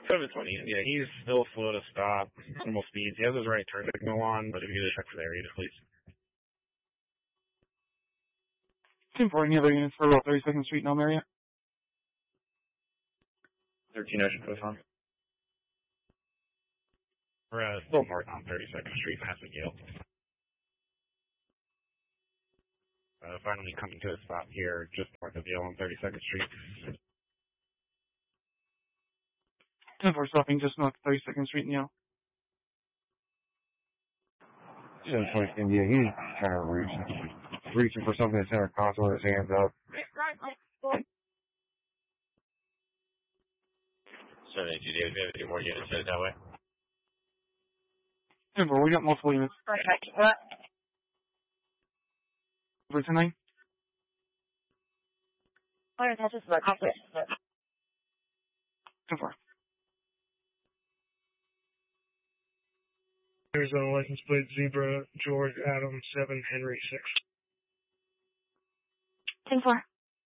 720. Yeah, he's still slow to stop. Normal speeds. He has his right turn signal on, but if you get a check for the area, please. 10-4, any other units for 32nd Street in Elm area? 13 Ocean Coast on. We're still north on 32nd Street, past the Gale. Finally coming to a stop here, just north of Yale on 32nd Street. 10-4, stopping just north of 32nd Street in Yale. 720, yeah, he's kind of reaching for something in the center console with his hands up. 782, do you have any more units headed that way? 10-4, we got multiple units. Over 10-9. Fire attaches about halfway. 10-4. Arizona license plate Zebra George Adam 7 Henry 6. 10-4.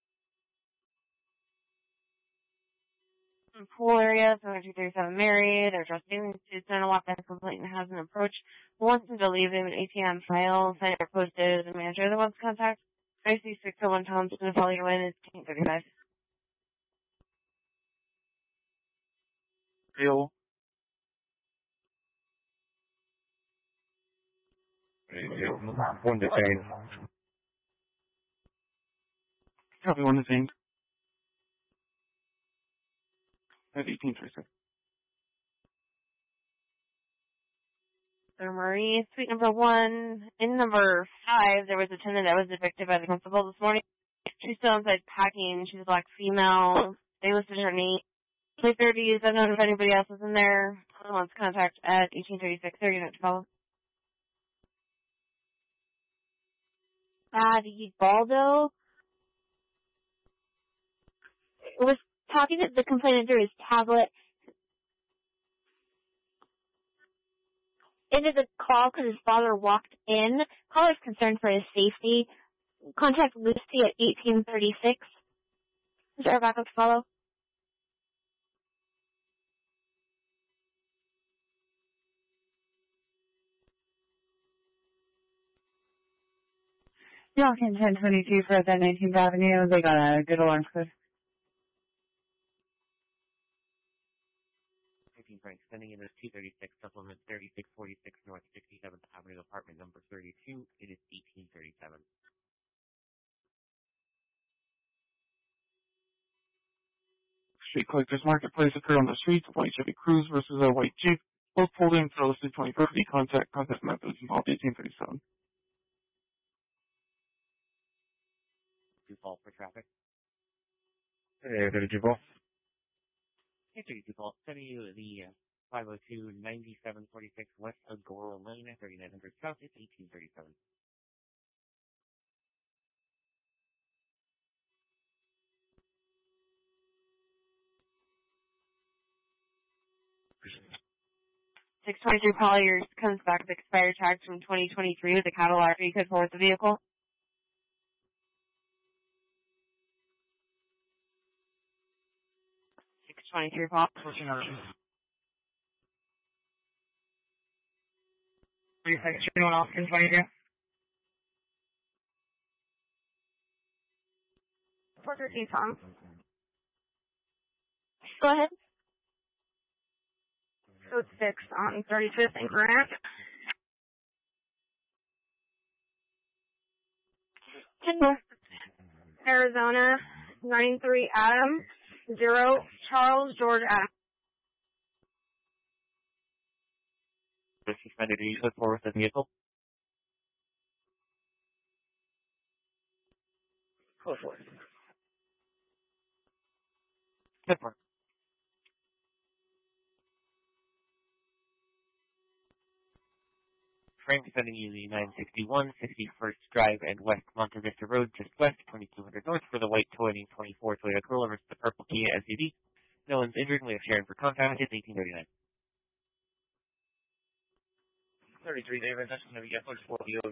Pool area, 237 Mary, they're just doing to send a walk-in complaint and has an approach. Wants them to leave them an ATM file, sign it posted, the manager that wants contact. IC 601 Thompson, follow your in is 1035. Bill. One detained. Copy, one detained. At 1836. Marie, suite number 1. In number 5, there was a tenant that was evicted by the principal this morning. She's still inside packing. She's a black female. They listed her name. Please 30s. I don't know if anybody else is in there. Wants contact at 1836. They're going to follow. Baldo was talking to the complainant through his tablet. Ended the call because his father walked in. Caller's concerned for his safety. Contact Lucy at 1836. Is there a backup to follow? Yalkin 1022 for that 19th Avenue. They got a good alarm code. 13 Frank, sending in this 236 supplement 3646 North 67th Avenue, apartment number 32. It is 1837. Street collectors marketplace occurred on the streets. A white Chevy Cruze versus a white Jeep. Both pulled in for listed 21st. Contact methods involved 1837. Default for traffic. Hey, did you both? Hey, default. Sending you the 502 9746 West Agora Lane, 3900 South. It's 1837. $623 Colliers comes back with expired tags from 2023 with a Cadillac. You could forward the vehicle. $623 Paul. Pushing out. 32nd Street on Hopkins, right here. 413 Tom. Go ahead. So it's 6 on 35th and Grant. 10 Arizona, 93 Adam, 0 Charles George Adam. The suspended, you look forward to the vehicle? Go for it. Good work. Frank sending you the 961, 61st Drive and West Monte Vista Road, just west, 2200 north for the white 2024 Toyota Corolla versus the purple Kia SUV. No one's injured, and we have Sharon for contact. It's 1839. 33 David, that's going to be code 4 DOV.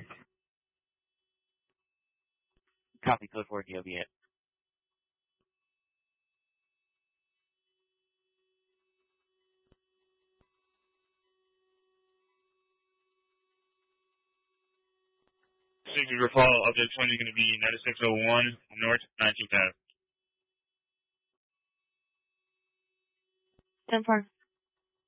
Copy code 4 DOV. 60 recall, object 20 is going to be 9601 North 19th Ave. 10-4.